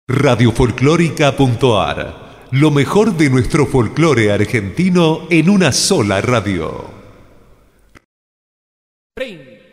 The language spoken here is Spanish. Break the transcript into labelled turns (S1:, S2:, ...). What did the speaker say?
S1: Radiofolclórica.ar. Lo mejor de nuestro folclore argentino en una sola radio.
S2: Pring.